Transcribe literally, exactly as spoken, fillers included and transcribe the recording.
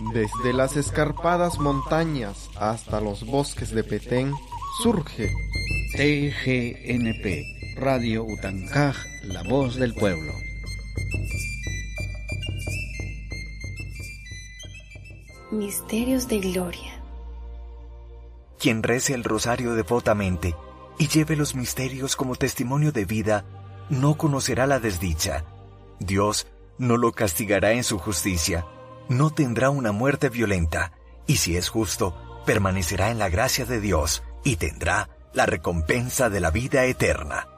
Desde las escarpadas montañas hasta los bosques de Petén, surge T G N P, Radio Utancaj, la voz del pueblo. Misterios de Gloria. Quien rece el rosario devotamente y lleve los misterios como testimonio de vida, no conocerá la desdicha. Dios no lo castigará en su justicia, no tendrá una muerte violenta, y si es justo, permanecerá en la gracia de Dios y tendrá la recompensa de la vida eterna.